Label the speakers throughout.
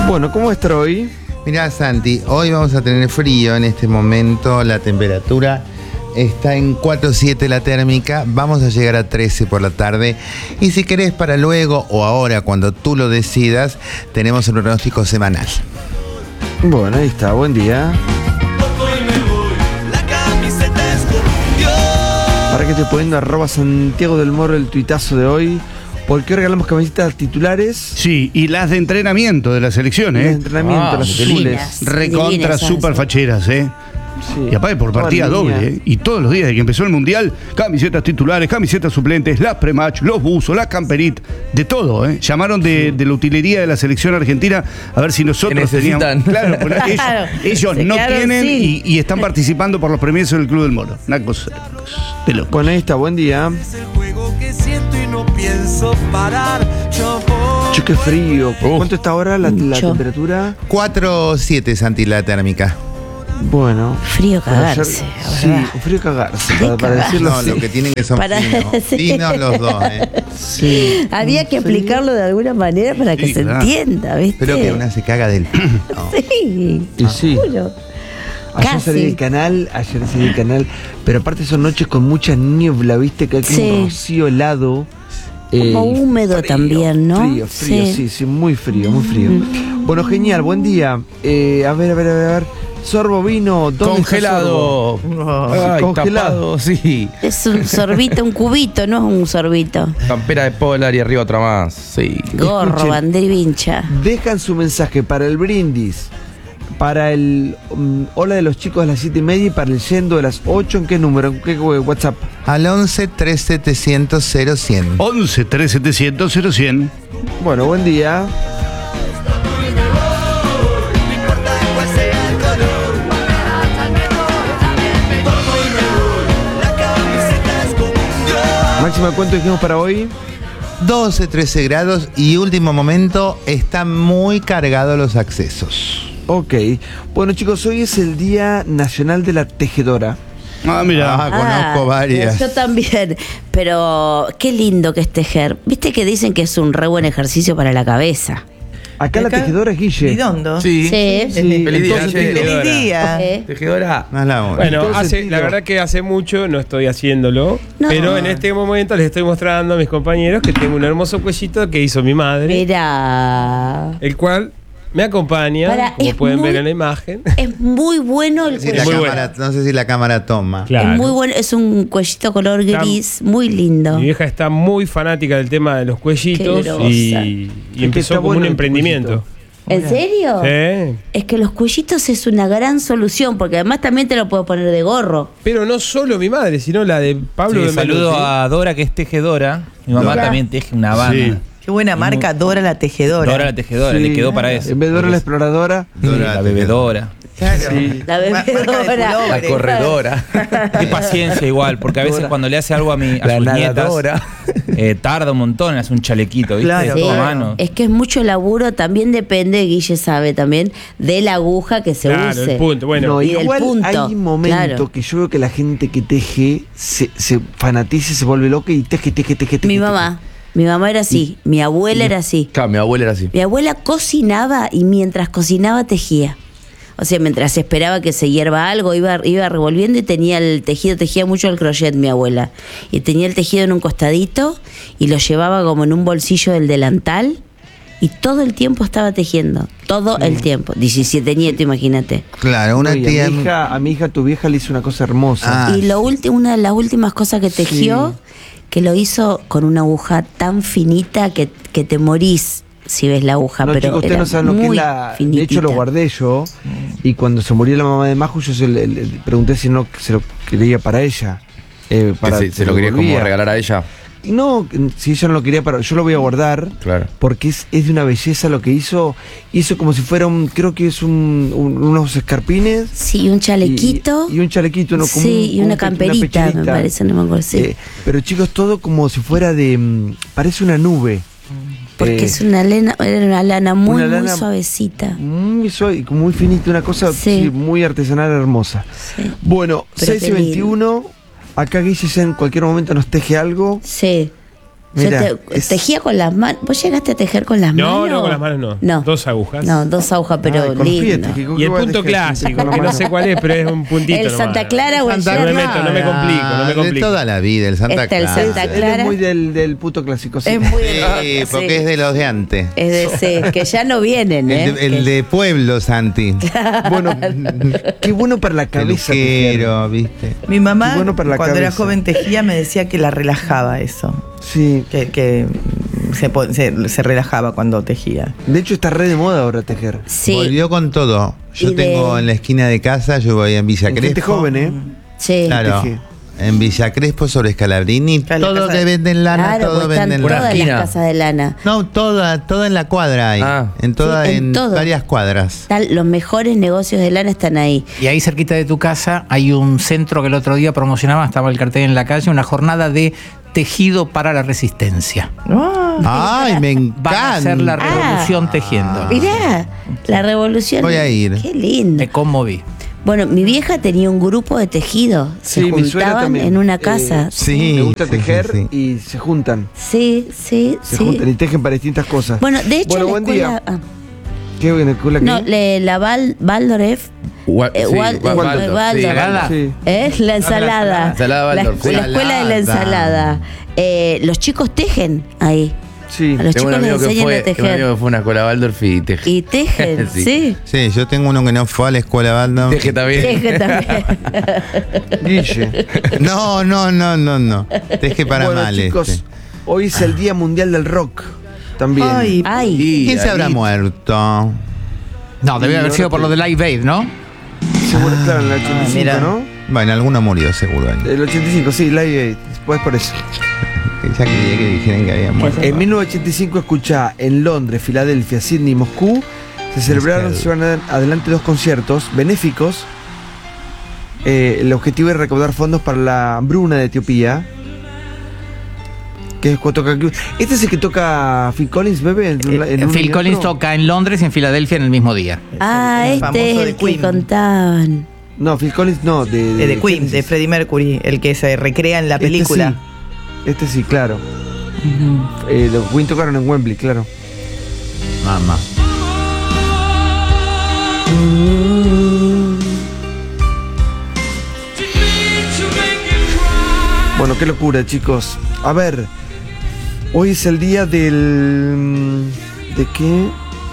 Speaker 1: Bueno, ¿cómo está hoy?
Speaker 2: Mirá, Santi, hoy vamos a tener frío en este momento. La temperatura está en 4,7 la térmica. Vamos a llegar a 13 por la tarde. Y si querés para luego o ahora, cuando tú lo decidas, tenemos el pronóstico semanal.
Speaker 1: Bueno, ahí está, buen día. Ahora que estoy poniendo @Santiago del Moro el tuitazo de hoy. ¿Por qué regalamos camisetas titulares?
Speaker 3: Sí, y las de entrenamiento de la selección,
Speaker 1: De entrenamiento, las azules.
Speaker 4: divinas.
Speaker 3: Recontra
Speaker 4: Divinas,
Speaker 3: super facheras,
Speaker 1: Sí.
Speaker 3: Y aparte por partida
Speaker 1: Toda
Speaker 3: doble,
Speaker 1: línea.
Speaker 3: Y todos los días de que empezó el Mundial, camisetas titulares, camisetas suplentes, las prematch, los buzos, las camperitas, de todo, Llamaron de la utilería de la selección argentina a ver si nosotros
Speaker 5: Que necesitan.
Speaker 3: teníamos. Claro, porque ellos
Speaker 4: Se
Speaker 3: no
Speaker 4: quedaron
Speaker 3: tienen
Speaker 4: sin.
Speaker 3: y están participando por los premios del Club del Moro. Una cosa de loco.
Speaker 1: Bueno, ahí está, buen día.
Speaker 6: Es el juego que siento y no pienso parar. Yo voy.
Speaker 1: Che, qué frío. ¿Cuánto está ahora la
Speaker 4: Mucho.
Speaker 1: temperatura?
Speaker 2: 4,7, Santi, la térmica.
Speaker 1: Bueno.
Speaker 4: Frío
Speaker 1: Pero ayer-
Speaker 4: cagarse,
Speaker 1: Sí,
Speaker 4: ¿verdad?
Speaker 1: un frío cagarse,
Speaker 4: Frío
Speaker 1: para decirlo
Speaker 2: No,
Speaker 1: así.
Speaker 2: lo que tienen que son
Speaker 4: Para-
Speaker 2: finos.
Speaker 4: sí.
Speaker 2: Finos los dos,
Speaker 1: Sí.
Speaker 4: Había que
Speaker 1: Un frío.
Speaker 4: explicarlo de alguna manera para que
Speaker 3: Sí,
Speaker 4: se
Speaker 3: claro.
Speaker 4: entienda, ¿viste?
Speaker 2: Espero que una se caga del frío.
Speaker 4: Sí.
Speaker 1: Y sí.
Speaker 4: Juro.
Speaker 1: Ayer
Speaker 4: Casi.
Speaker 1: salí del canal, pero aparte son noches con mucha niebla, viste, que hay como
Speaker 4: Sí.
Speaker 1: un rocío helado.
Speaker 4: Como
Speaker 1: y
Speaker 4: húmedo también, ¿no?
Speaker 1: Frío, sí, muy frío, muy frío. Bueno, genial, buen día. A ver. Sorbo vino, ¿dónde
Speaker 5: Congelado.
Speaker 1: está Sorbo?
Speaker 5: Ay,
Speaker 1: Congelado.
Speaker 5: tapado, sí.
Speaker 4: Es un sorbito, un cubito, no es un sorbito.
Speaker 5: Campera de polar y arriba otra más. Sí.
Speaker 4: Gorro,
Speaker 1: Escuchen.
Speaker 4: bandera y vincha.
Speaker 1: Dejan su mensaje para el brindis, para el hola de los chicos a las 7:30 y para el yendo de las 8. ¿En qué número? ¿En qué WhatsApp?
Speaker 2: Al 11 3700 0100.
Speaker 3: 11 3700 0100.
Speaker 1: Bueno, buen día. Máxima, ¿cuánto dijimos para hoy?
Speaker 2: 12, 13 grados y último momento, están muy cargados los accesos.
Speaker 1: Ok. Bueno, chicos, hoy es el Día Nacional de la Tejedora.
Speaker 3: Ah, mira.
Speaker 2: Conozco varias.
Speaker 4: Yo también, pero qué lindo que es tejer. Viste que dicen que es un re buen ejercicio para la cabeza.
Speaker 1: Acá la tejedora es Guille.
Speaker 7: Redondo.
Speaker 5: Sí.
Speaker 4: Sí.
Speaker 1: Sí,
Speaker 5: Feliz
Speaker 1: en
Speaker 5: día,
Speaker 1: todo
Speaker 5: Guille.
Speaker 1: sentido.
Speaker 7: Feliz día.
Speaker 5: Tejedora.
Speaker 2: No es la una.
Speaker 1: En todo
Speaker 8: Bueno,
Speaker 1: sentido.
Speaker 8: la verdad que hace mucho no estoy haciéndolo,
Speaker 4: No.
Speaker 8: pero en este momento les estoy mostrando a mis compañeros que tengo un hermoso cuellito que hizo mi madre,
Speaker 4: Mira.
Speaker 8: el cual me acompaña,
Speaker 4: Para,
Speaker 8: como
Speaker 4: es
Speaker 8: pueden
Speaker 4: muy-
Speaker 8: ver en la imagen.
Speaker 4: Es muy bueno el
Speaker 2: No sé si
Speaker 4: cuello.
Speaker 2: la
Speaker 8: Muy
Speaker 2: cámara- no sé si la cámara toma.
Speaker 4: Es muy bueno, es un cuellito color gris, muy lindo.
Speaker 8: Mi vieja está muy fanática del tema de los cuellitos
Speaker 4: Qué grosa.
Speaker 8: y
Speaker 1: que
Speaker 8: empezó
Speaker 1: está
Speaker 8: como
Speaker 1: bueno
Speaker 8: un
Speaker 1: el
Speaker 8: emprendimiento.
Speaker 4: ¿En serio?
Speaker 8: Sí.
Speaker 4: Es que los cuellitos es una gran solución, porque además también te lo puedo poner de gorro.
Speaker 8: Pero no solo mi madre, sino la de Pablo
Speaker 5: Sí,
Speaker 8: de
Speaker 5: saludo
Speaker 8: Meluti.
Speaker 5: a Dora, que es tejedora. Mi mamá
Speaker 4: Mira.
Speaker 5: también teje una banda.
Speaker 3: Sí.
Speaker 7: Qué buena marca, Dora la tejedora.
Speaker 5: Dora la tejedora,
Speaker 1: Sí.
Speaker 5: le quedó para eso.
Speaker 1: En vez de Dora la exploradora.
Speaker 5: La bebedora.
Speaker 1: Sí.
Speaker 4: La
Speaker 7: Marca de
Speaker 4: bebedora.
Speaker 7: pullover.
Speaker 5: La corredora. Qué paciencia igual, porque a veces
Speaker 1: Dora.
Speaker 5: cuando le hace algo a
Speaker 1: La
Speaker 5: sus nietas,
Speaker 1: nadadora.
Speaker 5: tarda un montón, hace un chalequito, ¿viste?
Speaker 7: Claro,
Speaker 4: Sí,
Speaker 5: Todo a mano.
Speaker 4: es que es mucho laburo, también depende, Guille sabe también, de la aguja que se
Speaker 8: Claro,
Speaker 4: use.
Speaker 8: el punto. Bueno,
Speaker 1: No,
Speaker 4: y del
Speaker 1: igual
Speaker 4: punto,
Speaker 1: hay momentos
Speaker 4: claro.
Speaker 1: que yo veo que la gente que teje se fanatiza, se vuelve loca y teje.
Speaker 4: Mi mamá era así, mi abuela era así.
Speaker 5: Claro, mi abuela era así.
Speaker 4: Mi abuela cocinaba y mientras cocinaba tejía. O sea, mientras esperaba que se hierva algo, iba revolviendo y tenía el tejido, tejía mucho el crochet mi abuela. Y tenía el tejido en un costadito y lo llevaba como en un bolsillo del delantal y todo el tiempo estaba tejiendo. Todo el tiempo. 17 nietos, imagínate.
Speaker 2: Claro, una
Speaker 1: No, y
Speaker 2: tía.
Speaker 1: a mi hija, tu vieja le hizo una cosa hermosa.
Speaker 2: Ah,
Speaker 4: Y una de las últimas cosas que tejió, que lo hizo con una aguja tan finita que te morís si ves la aguja.
Speaker 1: No,
Speaker 4: pero
Speaker 1: chicos, ustedes
Speaker 4: era
Speaker 1: no saben lo que es
Speaker 4: muy
Speaker 1: la. De
Speaker 4: finitita.
Speaker 1: hecho, lo guardé yo. Y cuando se murió la mamá de Maju, yo le pregunté si no se lo quería para ella.
Speaker 5: Se lo quería como regalar a ella.
Speaker 1: No, si ella no lo quería para. Yo lo voy a guardar.
Speaker 5: Claro.
Speaker 1: Porque es de una belleza lo que hizo. Hizo como si fuera creo que es unos escarpines.
Speaker 4: Sí, un chalequito.
Speaker 1: Y un chalequito, ¿no? Como
Speaker 4: sí, y una camperita, me
Speaker 1: pechерita.
Speaker 4: parece, no me acuerdo. Sí.
Speaker 1: Pero chicos, todo como si fuera de. Parece una nube.
Speaker 4: Porque es una lana muy,
Speaker 1: una lana
Speaker 4: muy suavecita.
Speaker 1: Muy suave, muy finita, una cosa
Speaker 4: Sí.
Speaker 1: sí, muy artesanal, hermosa.
Speaker 4: Sí.
Speaker 1: Bueno,
Speaker 4: Pero
Speaker 1: 6 y
Speaker 4: qué lindo.
Speaker 1: 21. Acá Guille ya en cualquier momento nos teje algo.
Speaker 4: Sí.
Speaker 1: Mira,
Speaker 4: tejía con las manos. ¿Vos llegaste a tejer con las manos?
Speaker 8: No, con las manos no. 2 agujas.
Speaker 4: No, 2 agujas, pero lindo.
Speaker 8: Y el punto clásico, que no sé cuál es, pero es un puntito.
Speaker 4: ¿El Santa Clara o el
Speaker 8: No me meto, no me complico.
Speaker 2: De toda la vida, el Santa
Speaker 4: Está el
Speaker 2: Clara.
Speaker 4: Santa
Speaker 1: Él
Speaker 4: Clara.
Speaker 1: es muy del puto clásico. Sí.
Speaker 4: Es muy
Speaker 2: Sí, porque es de los de antes.
Speaker 4: Es de ese, que ya no vienen, ¿eh?
Speaker 2: El de pueblo, Santi.
Speaker 1: Bueno, qué bueno para la cabeza.
Speaker 2: Peluquero, ¿viste?
Speaker 7: Mi mamá,
Speaker 1: Y bueno para la
Speaker 7: cuando era
Speaker 1: cabeza.
Speaker 7: joven tejía, me decía que la relajaba eso.
Speaker 1: Sí.
Speaker 7: Que se relajaba cuando tejía.
Speaker 1: De hecho, está re de moda ahora tejer.
Speaker 4: Sí.
Speaker 2: Volvió con todo. Yo
Speaker 4: Y
Speaker 2: tengo en la esquina de casa, yo voy en Villa
Speaker 1: En
Speaker 2: Crespo.
Speaker 1: gente joven, ¿eh?
Speaker 4: Sí.
Speaker 2: Claro.
Speaker 1: Teje.
Speaker 2: En Villa Crespo sobre Scalabrini,
Speaker 7: Claro, la
Speaker 2: todo
Speaker 7: casa
Speaker 2: que
Speaker 7: de-
Speaker 2: venden lana,
Speaker 4: Claro,
Speaker 2: todo
Speaker 4: pues están
Speaker 2: venden
Speaker 4: todas
Speaker 2: lana.
Speaker 4: las
Speaker 5: esquina.
Speaker 4: casas de lana.
Speaker 2: No, toda en la cuadra hay.
Speaker 5: Ah.
Speaker 2: En toda,
Speaker 4: Sí, en
Speaker 2: en
Speaker 4: todo.
Speaker 2: varias cuadras.
Speaker 4: Los mejores negocios de lana están ahí.
Speaker 9: Y ahí cerquita de tu casa hay un centro que el otro día promocionaba, estaba el cartel en la calle, una jornada de tejido para la resistencia.
Speaker 2: Ay, me encanta.
Speaker 9: Van a hacer la revolución tejiendo.
Speaker 4: Mirá, la revolución.
Speaker 2: Voy a ir.
Speaker 4: Qué lindo.
Speaker 9: Me conmoví.
Speaker 4: Bueno, mi vieja tenía un grupo de tejido. Se
Speaker 1: Sí, mi suegra
Speaker 4: juntaban
Speaker 1: también.
Speaker 4: en una casa.
Speaker 2: Sí.
Speaker 1: Me gusta
Speaker 2: sí,
Speaker 1: tejer
Speaker 2: sí, sí.
Speaker 1: y se juntan.
Speaker 4: Sí, sí,
Speaker 1: Se
Speaker 4: sí.
Speaker 1: juntan y tejen para distintas cosas.
Speaker 4: Bueno, de hecho,
Speaker 1: Bueno,
Speaker 4: la
Speaker 1: buen
Speaker 4: escuela.
Speaker 1: día. Qué buena escuela que
Speaker 4: No, la Waldorf. Waldorf.
Speaker 9: Salada.
Speaker 1: Sí.
Speaker 4: La ensalada.
Speaker 5: Ensalada Waldorf,
Speaker 4: La
Speaker 5: sí.
Speaker 4: escuela de la ensalada. Los chicos tejen ahí.
Speaker 1: Sí.
Speaker 4: A los
Speaker 5: Tengo un
Speaker 4: chicos les
Speaker 5: amigo que
Speaker 4: enseñan a
Speaker 5: fue, tengo un
Speaker 4: tejer.
Speaker 5: amigo que fue a una escuela Waldorf y teje.
Speaker 4: Y tejen, sí.
Speaker 2: Sí, yo tengo uno que no fue a la escuela Baldor.
Speaker 5: Teje también.
Speaker 4: Tejen también.
Speaker 1: Guille.
Speaker 2: No. Teje para
Speaker 1: Bueno,
Speaker 2: mal
Speaker 1: chicos,
Speaker 2: este.
Speaker 1: hoy es el Día Mundial del Rock. También.
Speaker 4: Ay,
Speaker 5: Y
Speaker 2: ¿Quién se habrá
Speaker 5: ahí-
Speaker 2: muerto?
Speaker 9: No, debe haber sido por lo de Live Aid, ¿no?
Speaker 1: Seguro, claro, en el 85,
Speaker 7: mira.
Speaker 1: ¿no?
Speaker 2: Bueno, alguno murió seguro ahí.
Speaker 1: El 85, sí, Live Aid. Después por eso.
Speaker 2: Ya quería que dijeran que había muerto.
Speaker 1: En 1985, escucha, en Londres, Filadelfia, Sydney y Moscú, se celebraron, se van adelante 2 conciertos benéficos. El objetivo es recaudar fondos para la hambruna de Etiopía. Que es cuando toca. Este es el que toca Phil Collins, bebé. En
Speaker 9: Phil Collins toca en Londres y en Filadelfia en el mismo día.
Speaker 7: El famoso
Speaker 4: este es
Speaker 7: de
Speaker 4: el que
Speaker 7: Queen.
Speaker 4: contaban.
Speaker 1: No, Phil Collins no,
Speaker 7: De Queen, de Freddie Mercury, el que se recrea en la película.
Speaker 1: Este sí, claro. Los Queen tocaron en Wembley, claro.
Speaker 2: Mamá.
Speaker 1: Bueno, qué locura, chicos. A ver, hoy es el día del... ¿De qué?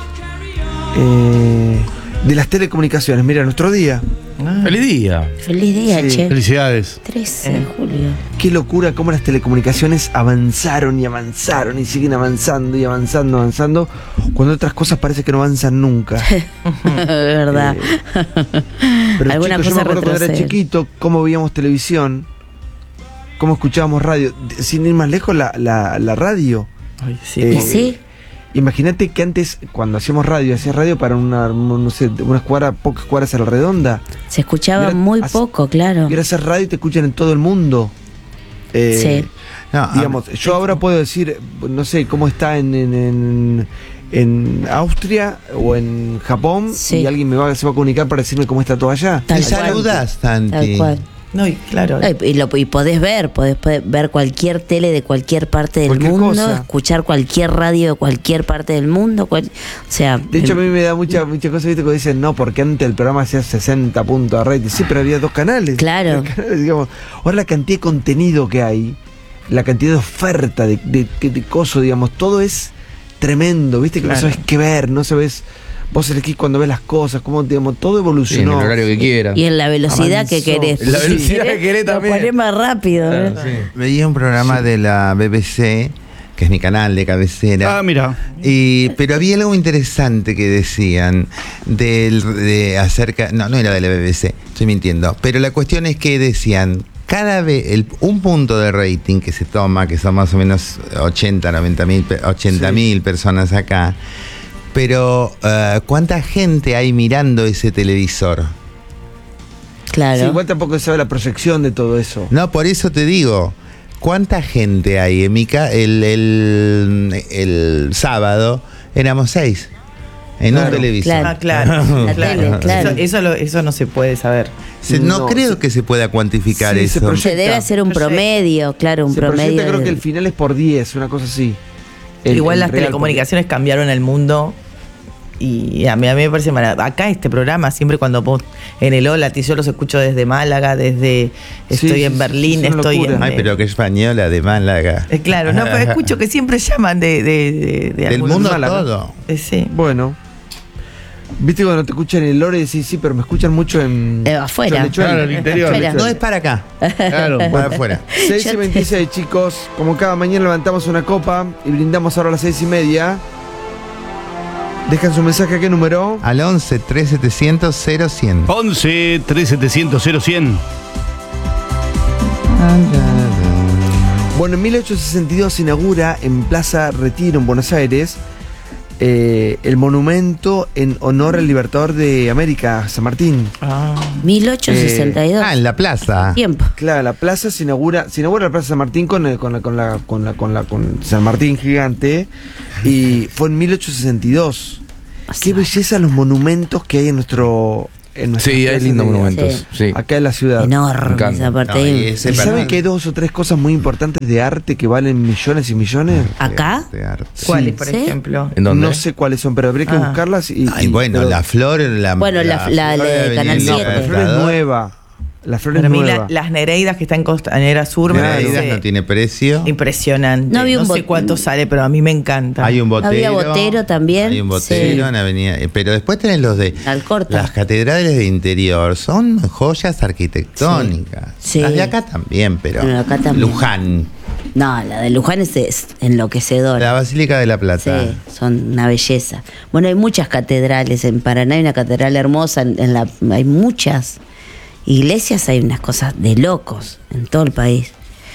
Speaker 1: De las telecomunicaciones. Mira, nuestro día.
Speaker 5: ¡Feliz día!
Speaker 4: Feliz día,
Speaker 1: Sí.
Speaker 4: che.
Speaker 3: Felicidades.
Speaker 4: 13 de julio.
Speaker 1: Qué locura cómo las telecomunicaciones avanzaron y siguen avanzando y avanzando, cuando otras cosas parece que no avanzan nunca.
Speaker 4: verdad.
Speaker 1: Pero
Speaker 4: Alguna
Speaker 1: chicos, yo me
Speaker 4: cosa
Speaker 1: acuerdo cuando era
Speaker 4: retrocede.
Speaker 1: chiquito, cómo veíamos televisión, cómo escuchábamos radio. Sin ir más lejos, la radio.
Speaker 7: Ay, sí.
Speaker 1: Eh,
Speaker 4: ¿Y sí?
Speaker 1: Imagínate que antes, cuando hacíamos radio, hacías radio para unas cuadras, pocas cuadras a la redonda.
Speaker 4: Se escuchaba
Speaker 1: Mira,
Speaker 4: muy
Speaker 1: hace-
Speaker 4: poco, claro.
Speaker 1: Y ahora hacer radio y te escuchan en todo el mundo.
Speaker 4: Sí.
Speaker 2: No,
Speaker 1: Digamos, yo ahora puedo decir, no sé, cómo está en Austria o en Japón,
Speaker 4: Sí.
Speaker 1: y alguien se va a comunicar para decirme cómo está todo allá.
Speaker 4: Tal
Speaker 2: y
Speaker 4: cual.
Speaker 2: saludas,
Speaker 4: Tal
Speaker 2: Santi.
Speaker 4: cual.
Speaker 7: No, y claro.
Speaker 4: Y podés ver cualquier tele de cualquier parte del
Speaker 1: Cualquier
Speaker 4: mundo,
Speaker 1: cosa.
Speaker 4: escuchar cualquier radio de cualquier parte del mundo. O sea,
Speaker 1: De hecho, a mí me da mucha cosa, viste, que dicen, no, porque antes el programa hacía 60 puntos de rating. Sí, pero había 2 canales.
Speaker 4: Claro.
Speaker 1: 2 canales, digamos. Ahora la cantidad de contenido que hay, la cantidad de oferta, de coso, digamos, todo es tremendo, viste, que
Speaker 7: Claro.
Speaker 1: no sabes qué ver, no sabes, vos elegís cuando ves las cosas, cómo, digamos, todo
Speaker 5: Sí, en el
Speaker 1: evolucionó.
Speaker 5: horario que quiera.
Speaker 4: y en la velocidad que
Speaker 1: Avanzó.
Speaker 4: querés.
Speaker 5: En la velocidad que querés
Speaker 4: lo
Speaker 5: también.
Speaker 4: ponés más rápido. ¿eh?
Speaker 2: Veía un programa de la BBC, que es mi canal de cabecera.
Speaker 3: Ah, mira.
Speaker 2: Pero había algo interesante que decían de acerca. No era de la BBC, estoy mintiendo. Pero la cuestión es que decían, cada vez un punto de rating que se toma, que son más o menos 80 mil personas acá. Pero ¿cuánta gente hay mirando ese televisor?
Speaker 4: Claro.
Speaker 1: Sí, igual tampoco se sabe la proyección de todo eso.
Speaker 2: No, por eso te digo, ¿cuánta gente hay? En el sábado éramos 6. En
Speaker 1: Claro,
Speaker 2: un televisor.
Speaker 4: claro.
Speaker 7: Ah, claro.
Speaker 4: La tele, claro.
Speaker 7: Eso no se puede saber.
Speaker 2: No
Speaker 1: No,
Speaker 2: creo que se pueda cuantificar
Speaker 1: Sí, se
Speaker 2: eso.
Speaker 1: proyecta.
Speaker 4: Se debe hacer un
Speaker 7: Proyecta.
Speaker 4: promedio, claro, un
Speaker 1: Se
Speaker 4: promedio.
Speaker 1: proyecta, creo
Speaker 4: de-
Speaker 1: que el final es por 10, una cosa así.
Speaker 7: Igual las
Speaker 1: real,
Speaker 7: telecomunicaciones cambiaron el mundo y a mí me parece maravilloso. Acá este programa, siempre cuando vos en el Hola, yo los escucho desde Málaga, estoy
Speaker 1: sí,
Speaker 7: en Berlín,
Speaker 1: es una
Speaker 7: estoy
Speaker 1: locura.
Speaker 7: en...
Speaker 2: Ay, pero que española de Málaga.
Speaker 7: Claro, no, pero escucho que siempre llaman de
Speaker 2: Del
Speaker 7: algunos-
Speaker 2: mundo
Speaker 1: Málaga.
Speaker 2: todo.
Speaker 7: Sí.
Speaker 1: Bueno. Viste cuando te escuchan en el lore y decís, sí, pero me escuchan mucho en...
Speaker 4: afuera.
Speaker 1: Chondechuel.
Speaker 3: Claro, el interior.
Speaker 4: Afuera.
Speaker 2: No es para acá,
Speaker 3: Claro.
Speaker 2: para afuera.
Speaker 1: 6 y 26, chicos. Como cada mañana levantamos una copa y brindamos ahora a las 6:30. Dejan su mensaje a qué número.
Speaker 2: Al 11 3700 0100.
Speaker 3: 11 3700 0100.
Speaker 1: Bueno, en 1862 se inaugura en Plaza Retiro, en Buenos Aires, el monumento en honor al libertador de América, San Martín.
Speaker 4: 1862.
Speaker 2: En la plaza.
Speaker 4: Tiempo.
Speaker 1: Claro, la plaza se inaugura la Plaza San Martín con San Martín gigante y fue en 1862. Qué belleza los monumentos que hay en nuestro
Speaker 5: Sí, hay lindos monumentos. Sí.
Speaker 1: acá en la ciudad.
Speaker 5: Me
Speaker 4: Enorme
Speaker 5: encanta.
Speaker 4: esa parte.
Speaker 2: No, y
Speaker 1: ¿Y
Speaker 2: ese
Speaker 1: saben
Speaker 2: perdón.
Speaker 1: que hay 2 o 3 cosas muy importantes de arte que valen millones y millones?
Speaker 4: ¿Acá?
Speaker 2: De arte.
Speaker 7: ¿Cuáles,
Speaker 1: Sí.
Speaker 7: por
Speaker 4: ¿Sí?
Speaker 7: ejemplo?
Speaker 5: ¿En dónde?
Speaker 1: No sé cuáles son, pero habría que
Speaker 7: Ah.
Speaker 1: buscarlas
Speaker 2: Ay, bueno,
Speaker 1: pero-
Speaker 2: la flor,
Speaker 4: Bueno, la
Speaker 2: flor
Speaker 4: de
Speaker 2: Avenida
Speaker 4: Canal
Speaker 1: No,
Speaker 4: 7.
Speaker 1: la flor es nueva. La flor es
Speaker 7: Para mí
Speaker 1: nueva.
Speaker 7: las Nereidas que están en Costanera Sur me
Speaker 2: Nereidas
Speaker 7: parece
Speaker 2: no tiene precio.
Speaker 7: impresionante.
Speaker 4: No había un
Speaker 7: sé cuánto sale, pero a mí me encanta.
Speaker 2: Hay un botero.
Speaker 4: Había botero también.
Speaker 2: Hay un botero
Speaker 4: Sí.
Speaker 2: en Avenida. Pero después tenés los de.
Speaker 4: Alcorta.
Speaker 2: Las catedrales de interior son joyas arquitectónicas.
Speaker 4: Sí.
Speaker 2: Las de acá también, pero.
Speaker 4: Bueno, acá también.
Speaker 2: Luján.
Speaker 4: No, la de Luján es enloquecedora.
Speaker 2: La Basílica de la Plata.
Speaker 4: Sí, son una belleza. Bueno, hay muchas catedrales en Paraná, hay una catedral hermosa, hay muchas iglesias, hay unas cosas de locos en todo el país.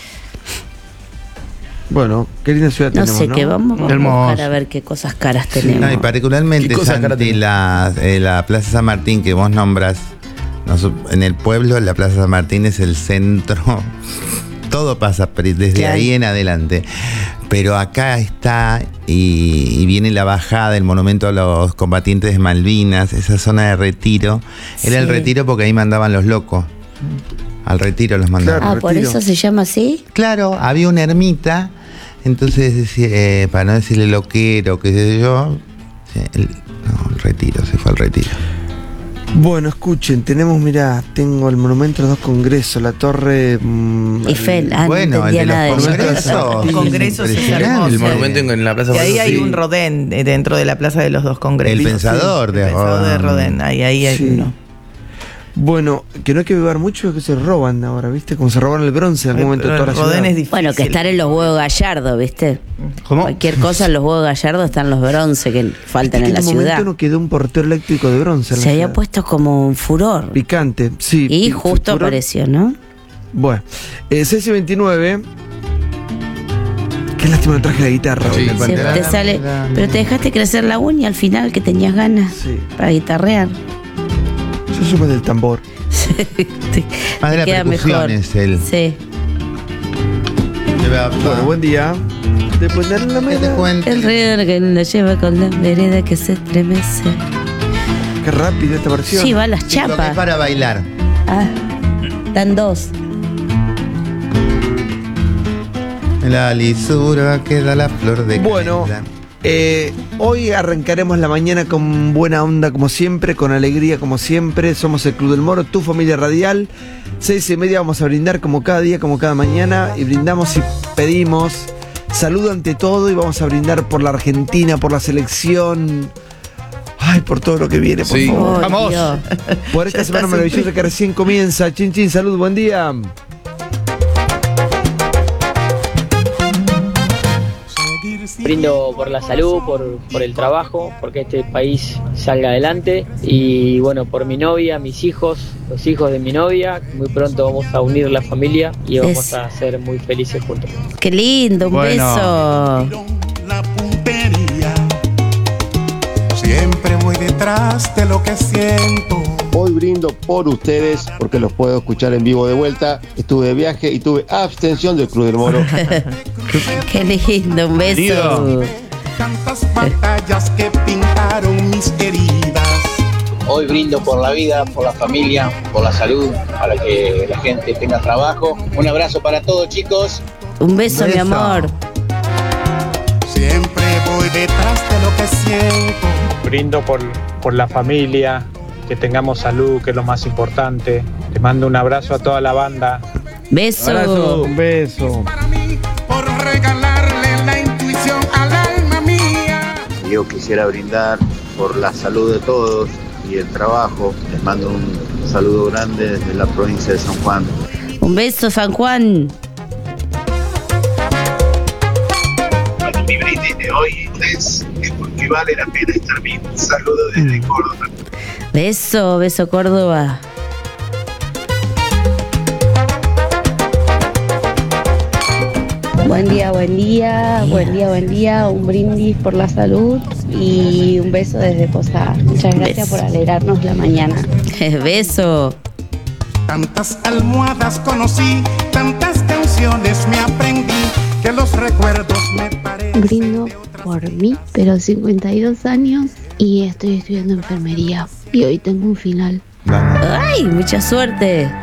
Speaker 1: Bueno, qué linda ciudad
Speaker 4: No
Speaker 1: tenemos,
Speaker 4: sé qué, vamos a
Speaker 3: Hermoso.
Speaker 4: buscar a ver qué cosas caras tenemos.
Speaker 2: No, y particularmente
Speaker 5: ¿Qué cosa cara
Speaker 2: Santi,
Speaker 5: tenés?
Speaker 2: la Plaza San Martín que vos nombras. En el pueblo, la Plaza San Martín es el centro. Todo pasa desde
Speaker 4: Claro.
Speaker 2: ahí en adelante. Pero acá está y viene la bajada, el monumento a los combatientes de Malvinas, esa zona de Retiro. Era el
Speaker 4: Sí.
Speaker 2: Retiro porque ahí mandaban los locos. Al Retiro los mandaban.
Speaker 1: Claro.
Speaker 4: Por
Speaker 1: Retiro.
Speaker 4: eso se llama así.
Speaker 2: Claro, había una ermita, entonces para no decirle loquero, qué sé yo, el Retiro, se fue al Retiro.
Speaker 1: Bueno, escuchen, tenemos, mirá, tengo el monumento de los 2 congresos, la torre...
Speaker 4: Eiffel.
Speaker 2: Bueno,
Speaker 4: no
Speaker 2: el de
Speaker 4: entendía nada de
Speaker 2: los
Speaker 4: eso.
Speaker 2: congresos.
Speaker 7: Congresos es
Speaker 2: Impresionante.
Speaker 7: hermoso.
Speaker 5: El monumento en la Plaza
Speaker 7: Y ahí
Speaker 5: Bolívar,
Speaker 7: hay
Speaker 5: sí.
Speaker 7: un Rodén dentro de la Plaza de los 2 Congresos.
Speaker 2: El pensador
Speaker 7: Sí,
Speaker 2: de
Speaker 7: el pensador de Rodén. Ahí hay
Speaker 1: Sí.
Speaker 7: uno.
Speaker 1: Bueno, que no hay que beber mucho, que se roban ahora, ¿viste? Como se robaron el bronce en algún momento de
Speaker 7: Pero
Speaker 1: toda
Speaker 7: el
Speaker 1: la
Speaker 7: Rodén
Speaker 1: ciudad.
Speaker 7: es difícil.
Speaker 4: Bueno, que estar en los huevos gallardo, ¿viste?
Speaker 3: ¿Cómo?
Speaker 4: Cualquier cosa en los huevos gallardo están los bronce que faltan
Speaker 1: Viste
Speaker 4: en
Speaker 1: que
Speaker 4: la
Speaker 1: un momento
Speaker 4: ciudad.
Speaker 1: no quedó un portero eléctrico de bronce en la
Speaker 4: Se había
Speaker 1: ciudad.
Speaker 4: puesto como un furor.
Speaker 1: Picante, sí.
Speaker 4: Y justo
Speaker 1: furor.
Speaker 4: apareció, ¿no?
Speaker 1: Bueno, 6 y 29. Qué lástima no traje la guitarra.
Speaker 5: Sí.
Speaker 1: hoy.
Speaker 4: Se te sale, pero te dejaste crecer la uña al final que tenías ganas
Speaker 1: Sí.
Speaker 4: para guitarrear.
Speaker 1: Yo soy más del tambor.
Speaker 4: te
Speaker 2: Más de la
Speaker 4: queda
Speaker 2: percusión
Speaker 4: mejor.
Speaker 2: es él.
Speaker 4: Sí.
Speaker 1: Bueno, buen día. De poner la
Speaker 2: ¿Qué te
Speaker 1: mesa.
Speaker 2: cuento?
Speaker 4: El río que lo lleva con la vereda que se estremece.
Speaker 1: Qué rápido esta versión.
Speaker 4: Sí, va a las
Speaker 2: Chico, que es
Speaker 4: chapas.
Speaker 2: para bailar.
Speaker 4: Ah, dan 2.
Speaker 2: En la lisura queda la flor de
Speaker 1: Bueno,
Speaker 2: canela.
Speaker 1: hoy arrancaremos la mañana con buena onda como siempre, con alegría como siempre. Somos el Club del Moro, tu familia radial. 6:30 vamos a brindar como cada día, como cada mañana. Y brindamos y pedimos salud ante todo. Y vamos a brindar por la Argentina, por la selección. Ay, por todo lo que viene, por
Speaker 5: Sí.
Speaker 1: favor.
Speaker 3: Vamos.
Speaker 1: Por esta semana maravillosa que recién comienza. Chin, chin, salud, buen día.
Speaker 10: Brindo por la salud, por el trabajo, porque este país salga adelante y bueno, por mi novia, mis hijos, los hijos de mi novia. Muy pronto vamos a unir la familia y vamos a ser muy felices juntos.
Speaker 4: Qué lindo, un
Speaker 3: Bueno.
Speaker 4: beso.
Speaker 6: La puntería. Siempre voy detrás de lo que siento.
Speaker 11: Hoy brindo por ustedes porque los puedo escuchar en vivo de vuelta. Estuve de viaje y tuve abstención del Club del Moro.
Speaker 4: Qué lindo, un beso.
Speaker 3: Lindo.
Speaker 6: Tantas pantallas que pintaron mis heridas.
Speaker 12: Hoy brindo por la vida, por la familia, por la salud, para que la gente tenga trabajo. Un abrazo para todos, chicos.
Speaker 4: Un beso, mi amor.
Speaker 6: Siempre voy detrás de lo que siento.
Speaker 13: Brindo por la familia, que tengamos salud, que es lo más importante. Te mando un abrazo a toda la banda.
Speaker 4: Beso.
Speaker 1: Abrazo, un beso.
Speaker 6: Por regalarle la intuición al alma mía.
Speaker 14: Yo quisiera brindar por la salud de todos y el trabajo. Les mando un saludo grande desde la provincia de San Juan.
Speaker 4: Un beso, San Juan.
Speaker 14: Mi brindis de hoy es porque vale la pena estar bien. Un saludo desde Córdoba.
Speaker 4: Beso, beso, Córdoba.
Speaker 15: Buen día, buen día, buen día, buen día. Un brindis por la salud y un beso desde Posada. Muchas gracias por alegrarnos la mañana.
Speaker 4: Beso.
Speaker 6: Tantas almohadas conocí, tantas canciones me aprendí, que los recuerdos me parecen.
Speaker 15: Brindo por mí, pero 52 años y estoy estudiando enfermería. Y hoy tengo un final.
Speaker 4: ¡Ay, mucha suerte!